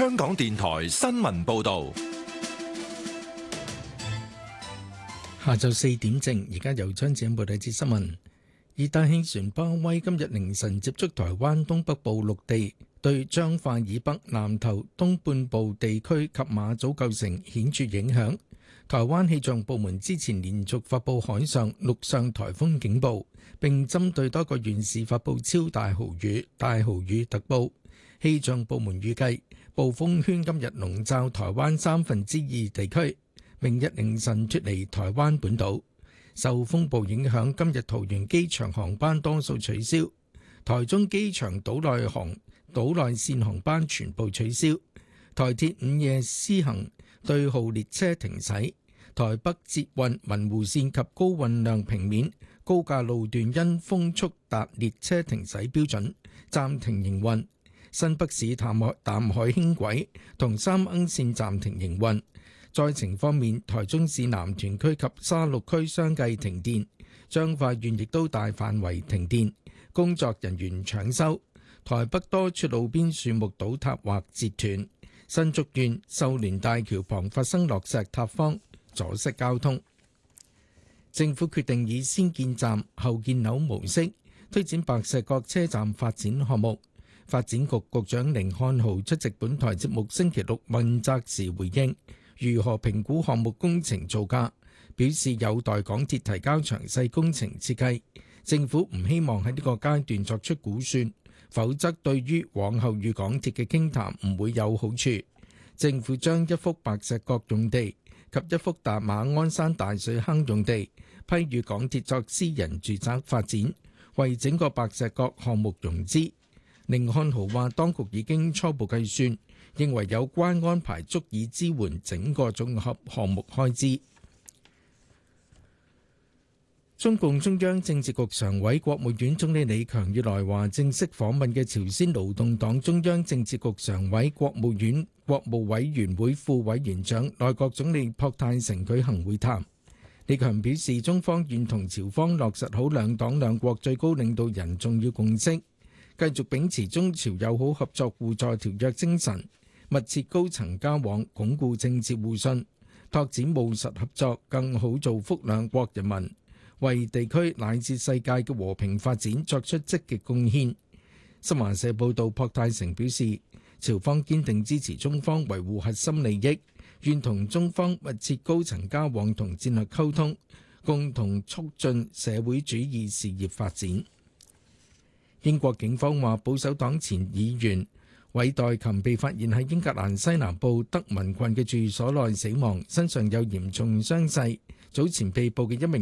香港電台新聞報道。 下晝4點正，而家由張子欣報道一節新聞。熱帶氣旋巴威今日凌晨接觸台灣東北部陸地，對彰化以北、南投東半部地區及馬祖構成顯著影響。台灣氣象部門之前連續發布海上、陸上颱風警報，並針對多個縣市發布超大豪雨、大豪雨特報。氣象部門預計，暴風圈今日籠罩台灣2/3地區，明日凌晨脫離台灣本島。受風暴影響，今日桃園機場航班多數取消，台中機場島內線航班全部取消。台鐵午夜施行對號列車停駛，台北捷運文湖線及高運量平面高架路段因風速達列車停駛標準，暫停營運。新北市淡海輕軌同三鶯線暫停營運。災情方面，台中市南屯區及沙鹿區相繼停電，彰化縣亦都大範圍停電，工作人員搶修。台北多處路邊樹木倒塌或折斷。新竹縣秀聯大橋旁發生落石塌方，阻塞交通。政府決定以先建站後建樓模式推展白石角車站發展項目。發展局局長甯漢豪出席本台節目星期六問責時回應如何評估項目工程造價，表示有待港鐵提交詳細工程設計，政府唔希望喺呢個階段作出估算，否則對於往後與港鐵嘅傾談唔會有好處。政府將一幅白石角用地及一幅馬鞍山大水坑用地批予港鐵作私人住宅發展，為整個白石角項目融資。甯漢豪話，當局已經初步計算，認為有關安排足以支援整個綜合項目開支。中共中央政治局常委、國務院總理李強與來華正式訪問嘅朝鮮勞動黨中央政治局常委、國務院國務委員會副委員長、內閣總理朴泰成舉行會談。李強表示，中方願同朝方落實好兩黨兩國最高領導人重要共識，繼續秉持中朝友好合作互助條約精神，密切高層交往，鞏固政治互信，拓展務實合作，更好造福兩國人民，為地區乃至世界嘅和平發展作出積極貢獻。新華社報道，朴泰成表示，朝方堅定支持中方維護核心利益，願同中方密切高層交往同戰略溝通，共同促進社會主義事業發展。英國警方話，保守黨前議員韋代琴被發現喺英格蘭西南部德文郡嘅住所內死亡，身上有嚴重傷勢。早前被捕嘅一名